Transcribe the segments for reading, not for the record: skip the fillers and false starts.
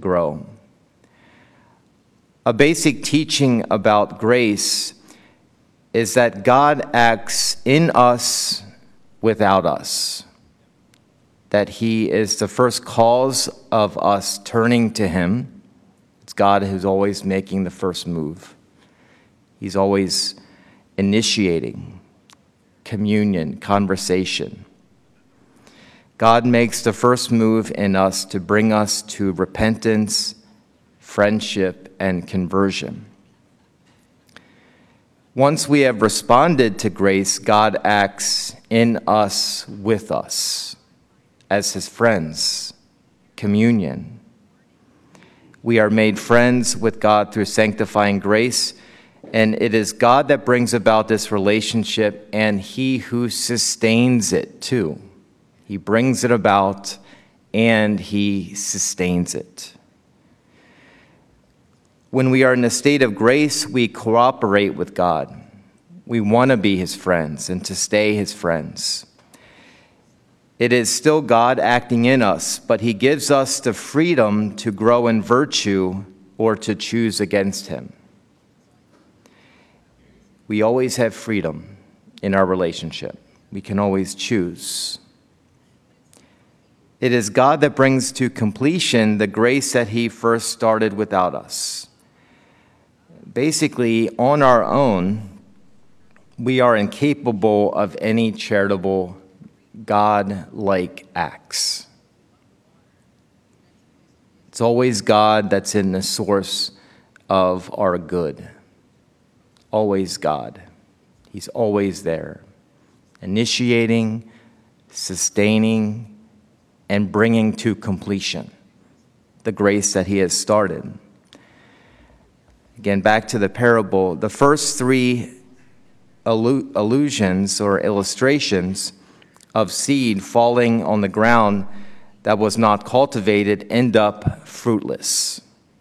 grow. A basic teaching about grace is that God acts in us without us, that he is the first cause of us turning to him. It's God who's always making the first move. He's always initiating communion, conversation. God makes the first move in us to bring us to repentance, friendship, and conversion. Once we have responded to grace, God acts in us, with us, as his friends, communion. We are made friends with God through sanctifying grace, and it is God that brings about this relationship and he who sustains it too. He brings it about and he sustains it. When we are in a state of grace, we cooperate with God. We want to be his friends and to stay his friends. It is still God acting in us, but he gives us the freedom to grow in virtue or to choose against him. We always have freedom in our relationship. We can always choose. It is God that brings to completion the grace that he first started without us. Basically, on our own, we are incapable of any charitable, God-like acts. It's always God that's in the source of our good. Always God. He's always there, initiating, sustaining, and bringing to completion the grace that he has started. Again, back to the parable, the first three allusions or illustrations of seed falling on the ground that was not cultivated end up fruitless.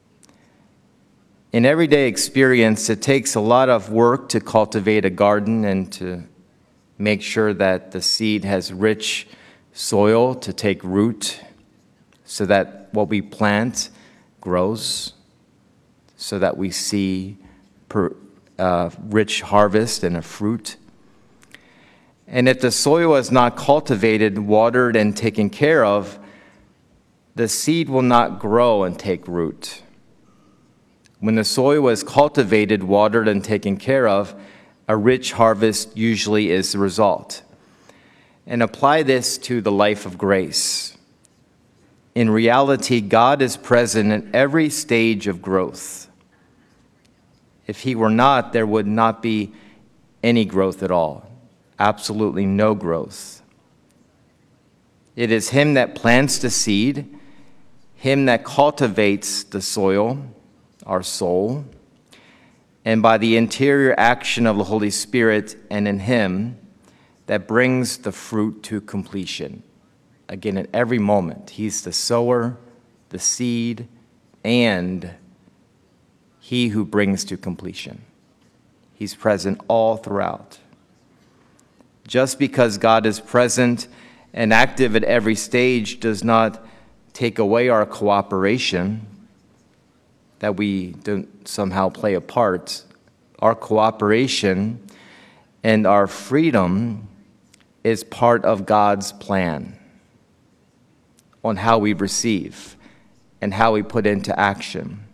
In everyday experience, it takes a lot of work to cultivate a garden and to make sure that the seed has rich soil to take root so that what we plant grows, so that we see rich harvest and a fruit. And if the soil is not cultivated, watered, and taken care of, the seed will not grow and take root. When the soil is cultivated, watered, and taken care of, a rich harvest usually is the result. And apply this to the life of grace. In reality, God is present in every stage of growth. If he were not, there would not be any growth at all. Absolutely no growth. It is him that plants the seed, him that cultivates the soil, our soul, and by the interior action of the Holy Spirit and in him, that brings the fruit to completion. Again, at every moment, he's the sower, the seed, and he who brings to completion. He's present all throughout. Just because God is present and active at every stage does not take away our cooperation, that we don't somehow play a part. Our cooperation and our freedom is part of God's plan on how we receive and how we put into action.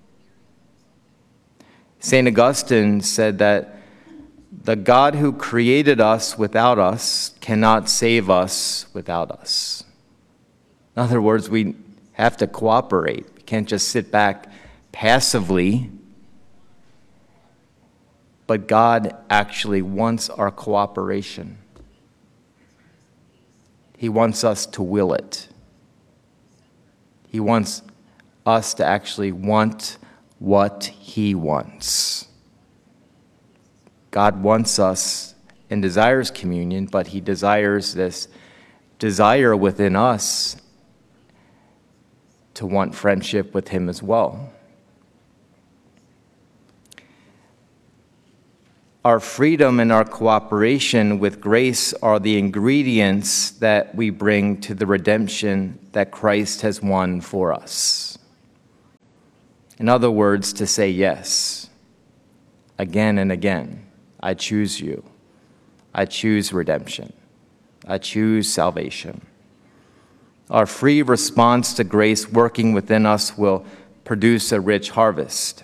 St. Augustine said that the God who created us without us cannot save us without us. In other words, we have to cooperate. We can't just sit back passively. But God actually wants our cooperation. He wants us to will it. He wants us to actually want what he wants. God wants us and desires communion, but he desires this desire within us to want friendship with him as well. Our freedom and our cooperation with grace are the ingredients that we bring to the redemption that Christ has won for us. In other words, to say yes again and again. I choose you. I choose redemption. I choose salvation. Our free response to grace working within us will produce a rich harvest.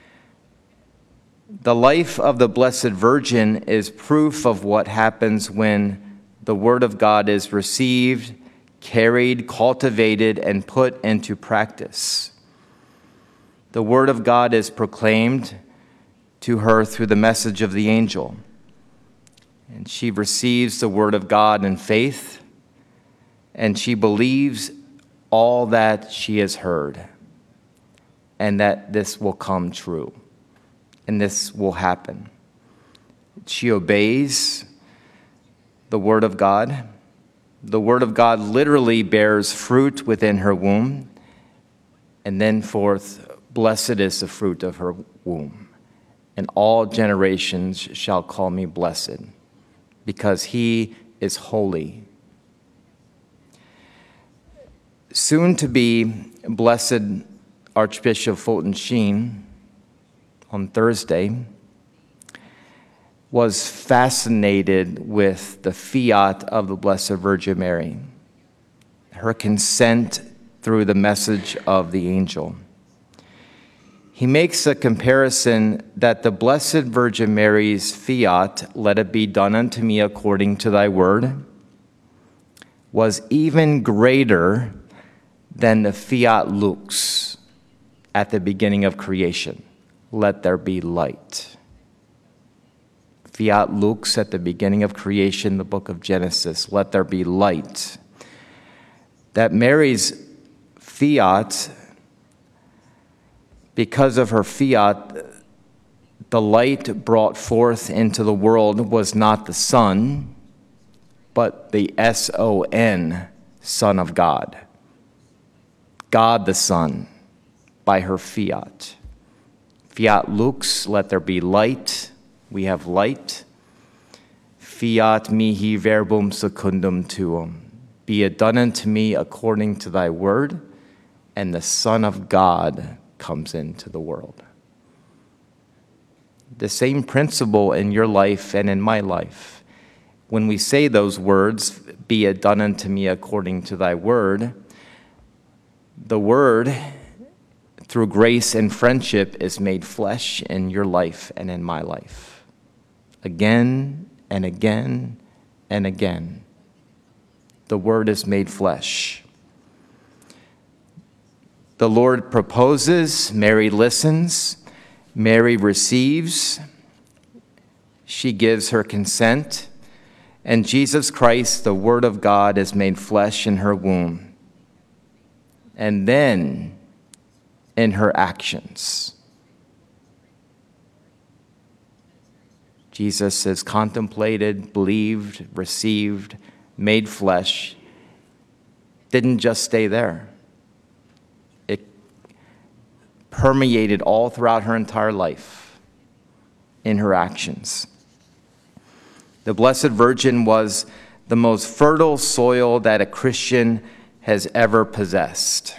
The life of the Blessed Virgin is proof of what happens when the Word of God is received, carried, cultivated, and put into practice. The Word of God is proclaimed to her through the message of the angel, and she receives the Word of God in faith, and she believes all that she has heard, and that this will come true, and this will happen. She obeys the Word of God. The Word of God literally bears fruit within her womb, and then forth, blessed is the fruit of her womb, and all generations shall call me blessed, because he is holy. Soon to be Blessed Archbishop Fulton Sheen on Thursday was fascinated with the fiat of the Blessed Virgin Mary, her consent through the message of the angel. He makes a comparison that the Blessed Virgin Mary's fiat, let it be done unto me according to thy word, was even greater than the fiat lux at the beginning of creation. Let there be light. Fiat lux at the beginning of creation, the book of Genesis, let there be light. That Mary's fiat, because of her fiat, the light brought forth into the world was not the sun, but the S-O-N, Son of God. God the Son, by her fiat. Fiat lux, let there be light. We have light. Fiat mihi verbum secundum tuum. Be it done unto me according to thy word, and the Son of God comes into the world. The same principle in your life and in my life. When we say those words, be it done unto me according to thy word, the word, through grace and friendship, is made flesh in your life and in my life. Again and again and again, the word is made flesh. The Lord proposes, Mary listens, Mary receives, she gives her consent, and Jesus Christ, the Word of God, is made flesh in her womb. And then in her actions, Jesus is contemplated, believed, received, made flesh, didn't just stay there. It permeated all throughout her entire life in her actions. The Blessed Virgin was the most fertile soil that a Christian has ever possessed.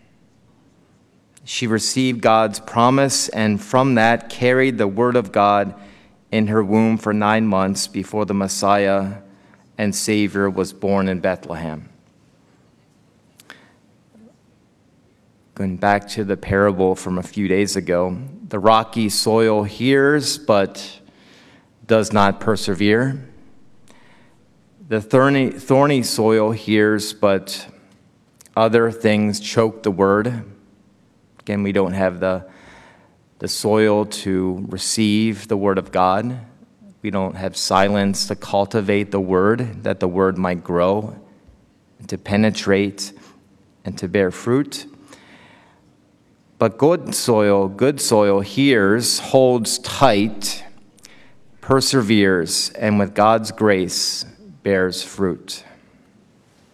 She received God's promise, and from that carried the Word of God in her womb for 9 months before the Messiah and Savior was born in Bethlehem. Going back to the parable from a few days ago, the rocky soil hears but does not persevere. The thorny soil hears, but other things choke the word. Again, we don't have the soil to receive the word of God. We don't have silence to cultivate the word, that the word might grow, to penetrate, and to bear fruit. But good soil hears, holds tight, perseveres, and with God's grace bears fruit.